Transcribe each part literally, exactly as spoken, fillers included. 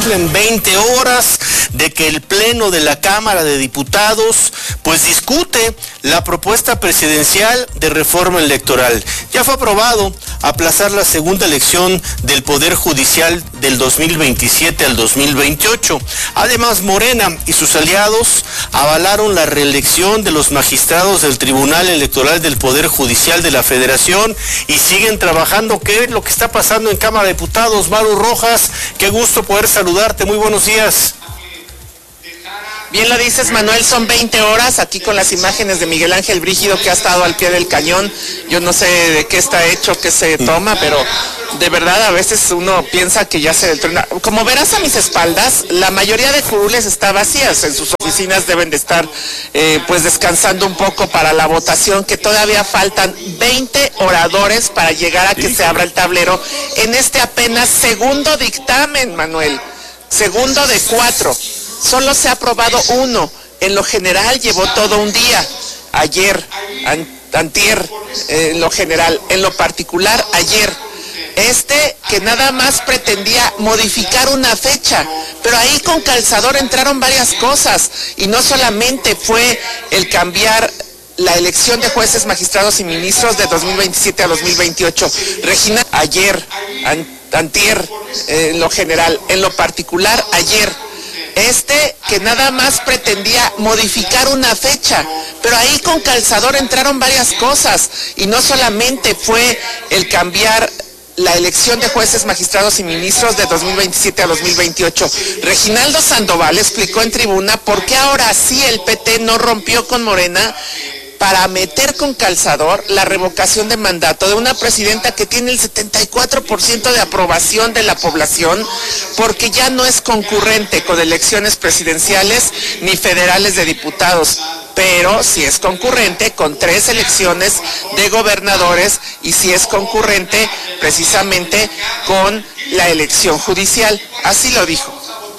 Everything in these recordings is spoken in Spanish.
cumplen veinte horas de que el Pleno de la Cámara de Diputados pues discute la propuesta presidencial de reforma electoral. Ya fue aprobado aplazar la segunda elección del Poder Judicial del dos mil veintisiete al dos mil veintiocho. Además, Morena y sus aliados avalaron la reelección de los magistrados del Tribunal Electoral del Poder Judicial de la Federación y siguen trabajando. ¿Qué es lo que está pasando en Cámara de Diputados? Maru Rojas, qué gusto poder saludarte. Muy buenos días. Bien lo dices, Manuel, son veinte horas aquí con las imágenes de Miguel Ángel Brígido, que ha estado al pie del cañón. Yo no sé de qué está hecho, qué se toma, pero de verdad a veces uno piensa que ya se truena. Como verás a mis espaldas, la mayoría de curules está vacías. En sus oficinas deben de estar eh, pues descansando un poco para la votación, que todavía faltan veinte oradores para llegar a que se abra el tablero en este apenas segundo dictamen, Manuel. Segundo de cuatro. Solo se ha aprobado uno. En lo general llevó todo un día. Ayer, an, antier, eh, en lo general. En lo particular, ayer. Este que nada más pretendía modificar una fecha. Pero ahí con calzador entraron varias cosas. Y no solamente fue el cambiar la elección de jueces, magistrados y ministros de dos mil veintisiete a dos mil veintiocho. Regina, ayer, an, antier, eh, en lo general. En lo particular, ayer. Este que nada más pretendía modificar una fecha, pero ahí con calzador entraron varias cosas, y no solamente fue el cambiar la elección de jueces, magistrados y ministros de dos mil veintisiete a dos mil veintiocho. Reginaldo Sandoval explicó en tribuna por qué ahora sí el P T no rompió con Morena para meter con calzador la revocación de mandato de una presidenta que tiene el setenta y cuatro por ciento de aprobación de la población, porque ya no es concurrente con elecciones presidenciales ni federales de diputados, pero sí es concurrente con tres elecciones de gobernadores y sí es concurrente precisamente con la elección judicial. Así lo dijo.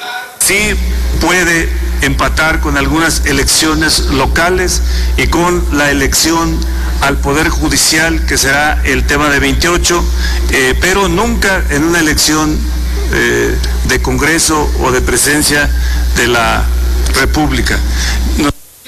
Sí puede empatar con algunas elecciones locales y con la elección al Poder Judicial, que será el tema de veintiocho, eh, pero nunca en una elección eh, de Congreso o de presidencia de la República. No.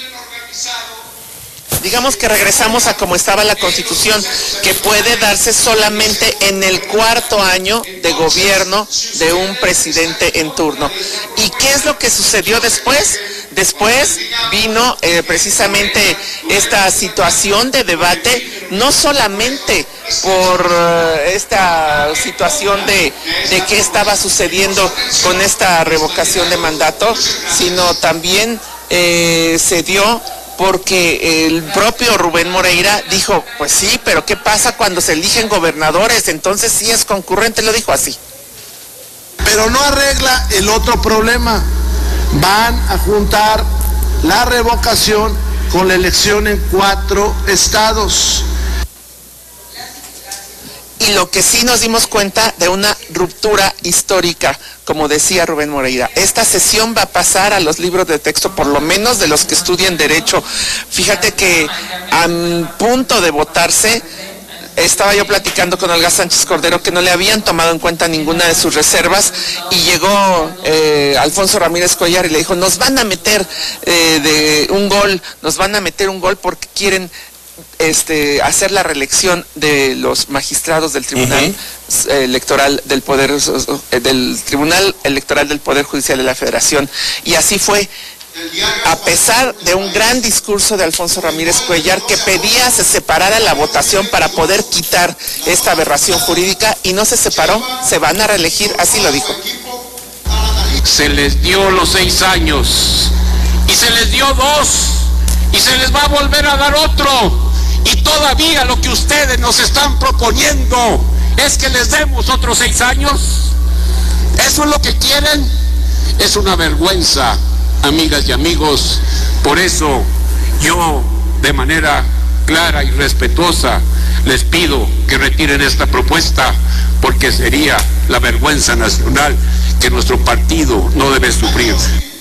Digamos que regresamos a como estaba la Constitución, que puede darse solamente en el cuarto año de gobierno de un presidente en turno. ¿Y qué es lo que sucedió después? Después vino eh, precisamente esta situación de debate, no solamente por uh, esta situación de, de qué estaba sucediendo con esta revocación de mandato, sino también eh, se dio porque el propio Rubén Moreira dijo, pues sí, pero ¿qué pasa cuando se eligen gobernadores? Entonces sí es concurrente, lo dijo así. Pero no arregla el otro problema. Van a juntar la revocación con la elección en cuatro estados. Y lo que sí nos dimos cuenta de una ruptura histórica, como decía Rubén Moreira. Esta sesión va a pasar a los libros de texto, por lo menos de los que estudian Derecho. Fíjate que a punto de votarse, estaba yo platicando con Olga Sánchez Cordero que no le habían tomado en cuenta ninguna de sus reservas, y llegó eh, Alfonso Ramírez Cuellar y le dijo, nos van a meter eh, de un gol, nos van a meter un gol porque quieren Este, hacer la reelección de los magistrados del Tribunal uh-huh. Electoral del Poder del Tribunal Electoral del Poder Judicial de la Federación. Y así fue, a pesar de un gran discurso de Alfonso Ramírez Cuellar que pedía se separara la votación para poder quitar esta aberración jurídica, y no se separó. Se van a reelegir, así lo dijo. Se les dio los seis años y se les dio dos y se les va a volver a dar otro. Y todavía lo que ustedes nos están proponiendo es que les demos otros seis años. ¿Eso es lo que quieren? Es una vergüenza, amigas y amigos. Por eso yo, de manera clara y respetuosa, les pido que retiren esta propuesta, porque sería la vergüenza nacional que nuestro partido no debe sufrir.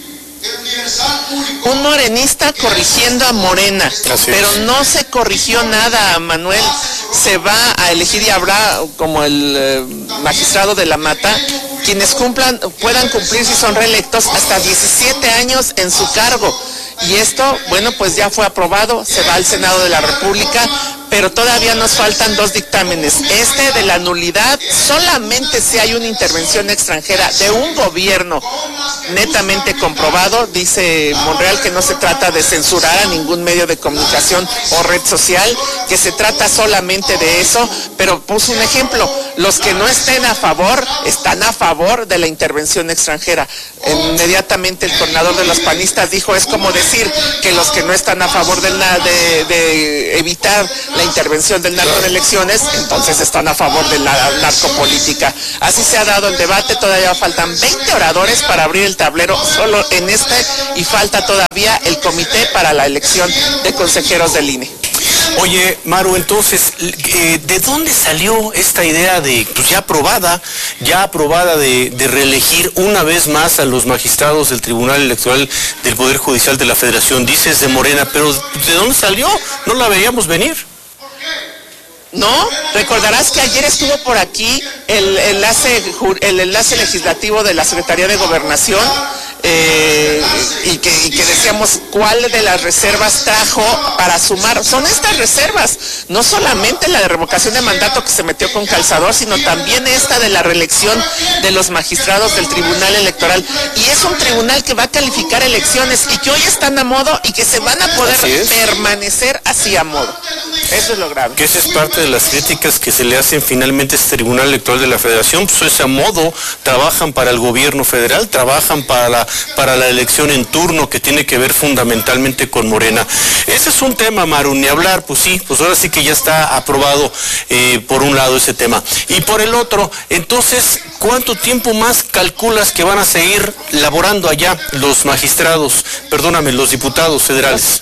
Un morenista corrigiendo a Morena, pero no se corrigió nada, Manuel. Se va a elegir y habrá, como el eh, magistrado de la Mata, quienes cumplan, puedan cumplir si son reelectos hasta diecisiete años en su cargo. Y esto, bueno, pues ya fue aprobado, se va al Senado de la República, pero todavía nos faltan dos dictámenes. Este de la nulidad, solamente si hay una intervención extranjera de un gobierno netamente comprobado, dice Monreal que no se trata de censurar a ningún medio de comunicación o red social, que se trata solamente de eso, pero puso un ejemplo, los que no estén a favor, están a favor de la intervención extranjera. Inmediatamente el coordinador de los panistas dijo, es como decir que los que no están a favor de, la, de, de evitar la intervención del narco en elecciones, entonces están a favor de la narcopolítica. Así se ha dado el debate, todavía faltan veinte oradores para abrir el tablero solo en este, y falta todavía el comité para la elección de consejeros del I N E. Oye, Maru, entonces, eh, ¿de dónde salió esta idea de, pues ya aprobada, ya aprobada de, de reelegir una vez más a los magistrados del Tribunal Electoral del Poder Judicial de la Federación? Dices de Morena, pero ¿de dónde salió? No la veíamos venir. No, recordarás que ayer estuvo por aquí el enlace, el enlace legislativo de la Secretaría de Gobernación, eh, y, que, y que decíamos cuál de las reservas trajo para sumar. Son estas reservas, no solamente la de revocación de mandato que se metió con calzador, sino también esta de la reelección de los magistrados del Tribunal Electoral. Y es un tribunal que va a calificar elecciones y que hoy están a modo y que se van a poder permanecer así a modo. Eso es lo grave. Que esa es parte de las críticas que se le hacen finalmente a este Tribunal Electoral de la Federación. Pues ese modo trabajan para el gobierno federal, trabajan para la, para la elección en turno, que tiene que ver fundamentalmente con Morena. Ese es un tema, Maru, ni hablar, pues sí, pues ahora sí que ya está aprobado eh, por un lado ese tema. Y por el otro, entonces, ¿cuánto tiempo más calculas que van a seguir laborando allá los magistrados, perdóname, los diputados federales?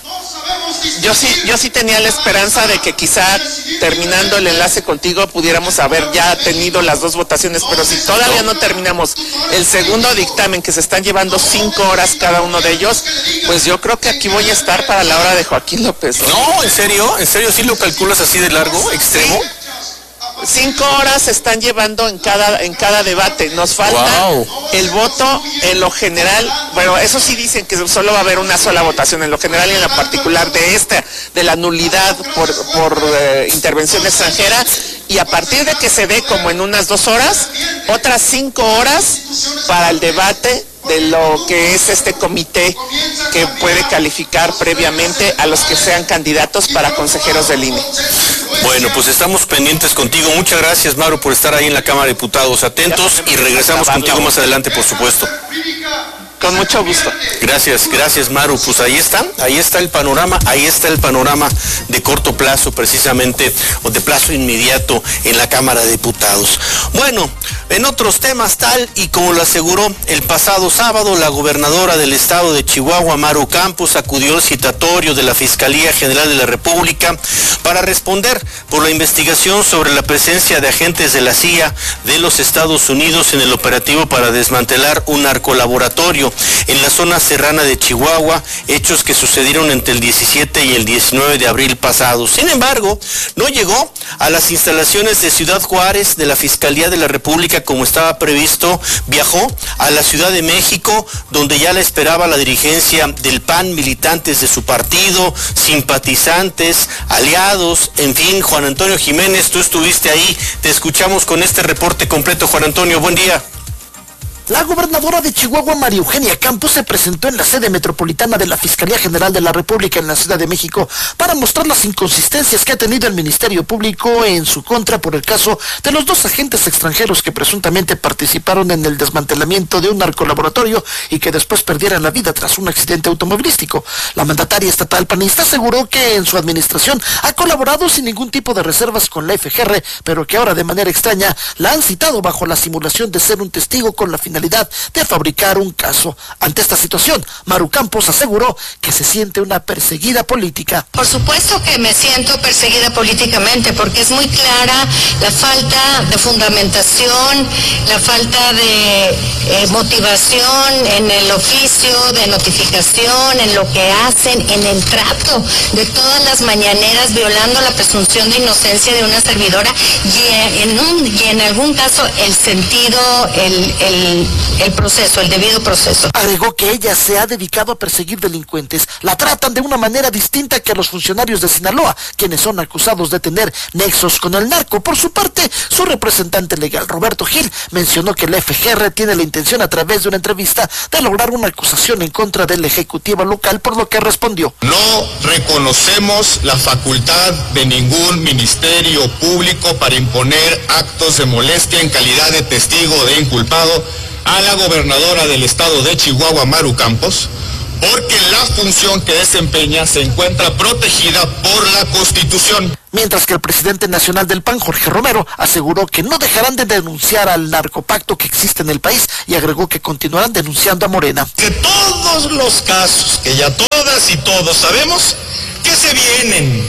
Yo sí, yo sí tenía la esperanza de que quizá terminando el enlace contigo pudiéramos haber ya tenido las dos votaciones, pero si todavía no terminamos el segundo dictamen, que se están llevando cinco horas cada uno de ellos, pues yo creo que aquí voy a estar para la hora de Joaquín López. No, ¿en serio? ¿En serio sí lo calculas así de largo, extremo? Sí. Cinco horas se están llevando en cada en cada debate. Nos falta wow. el voto en lo general. Bueno, eso sí dicen que solo va a haber una sola votación en lo general y en lo particular de esta, de la nulidad por, por eh, intervención extranjera. Y a partir de que se dé como en unas dos horas, otras cinco horas para el debate de lo que es este comité que puede calificar previamente a los que sean candidatos para consejeros del I N E. Bueno, pues estamos pendientes contigo. Muchas gracias, Maru, por estar ahí en la Cámara de Diputados. Atentos y regresamos contigo más adelante, por supuesto. Con mucho gusto. Gracias, gracias, Maru. Pues ahí está, ahí está el panorama, ahí está el panorama de corto plazo precisamente, o de plazo inmediato en la Cámara de Diputados. Bueno, en otros temas, tal y como lo aseguró el pasado sábado, la gobernadora del estado de Chihuahua, Maru Campos, acudió al citatorio de la Fiscalía General de la República para responder por la investigación sobre la presencia de agentes de la C I A de los Estados Unidos en el operativo para desmantelar un narcolaboratorio en la zona serrana de Chihuahua, hechos que sucedieron entre el diecisiete y el diecinueve de abril pasado. Sin embargo, no llegó a las instalaciones de Ciudad Juárez de la Fiscalía de la República como estaba previsto. Viajó a la Ciudad de México, donde ya la esperaba la dirigencia del P A N, militantes de su partido, simpatizantes, aliados, en fin. Juan Antonio Jiménez, tú estuviste ahí, te escuchamos con este reporte completo. Juan Antonio, buen día. La gobernadora de Chihuahua, María Eugenia Campos, se presentó en la sede metropolitana de la Fiscalía General de la República en la Ciudad de México para mostrar las inconsistencias que ha tenido el Ministerio Público en su contra por el caso de los dos agentes extranjeros que presuntamente participaron en el desmantelamiento de un narcolaboratorio y que después perdieran la vida tras un accidente automovilístico. La mandataria estatal panista aseguró que en su administración ha colaborado sin ningún tipo de reservas con la F G R, pero que ahora de manera extraña la han citado bajo la simulación de ser un testigo con la finalidad finalidad de fabricar un caso. Ante esta situación, Maru Campos aseguró que se siente una perseguida política. Por supuesto que me siento perseguida políticamente, porque es muy clara la falta de fundamentación, la falta de eh, motivación en el oficio, de notificación, en lo que hacen, en el trato de todas las mañaneras, violando la presunción de inocencia de una servidora y en, un, y en algún caso el sentido, el, el, el proceso, el debido proceso. Agregó que ella se ha dedicado a perseguir delincuentes. La tratan de una manera distinta que a los funcionarios de Sinaloa, quienes son acusados de tener nexos con el narco. Por su parte, su representante legal, Roberto Gil, mencionó que el F G R tiene la intención a través de una entrevista de lograr una acusación en contra del Ejecutivo local, por lo que respondió: no reconocemos la facultad de ningún ministerio público para imponer actos de molestia en calidad de testigo o de inculpado a la gobernadora del estado de Chihuahua, Maru Campos, porque la función que desempeña se encuentra protegida por la Constitución. Mientras que el presidente nacional del P A N, Jorge Romero, aseguró que no dejarán de denunciar al narcopacto que existe en el país y agregó que continuarán denunciando a Morena. Que todos los casos, que ya todas y todos sabemos que se vienen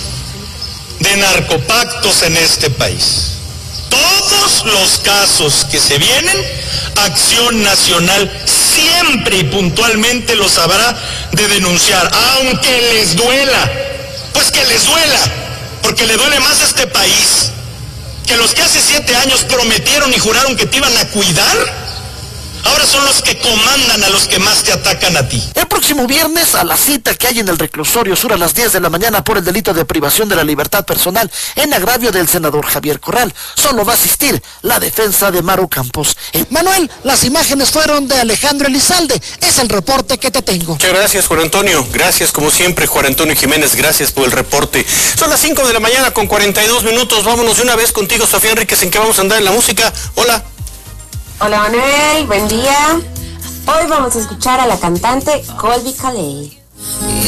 de narcopactos en este país, todos los casos que se vienen, Acción Nacional siempre y puntualmente los habrá de denunciar, aunque les duela, pues que les duela, porque le duele más a este país que los que hace siete años prometieron y juraron que te iban a cuidar, ahora son los que comandan a los que más te atacan a ti. El próximo viernes, a la cita que hay en el reclusorio sur a las diez de la mañana por el delito de privación de la libertad personal en agravio del senador Javier Corral, solo va a asistir la defensa de Maru Campos. Eh, Manuel, las imágenes fueron de Alejandro Elizalde. Es el reporte que te tengo. Muchas gracias, Juan Antonio. Gracias, como siempre, Juan Antonio Jiménez. Gracias por el reporte. Son las cinco de la mañana con cuarenta y dos minutos. Vámonos de una vez contigo, Sofía Enríquez. ¿En qué vamos a andar en la música? Hola. Hola Manuel, buen día. Hoy vamos a escuchar a la cantante Colby Calais.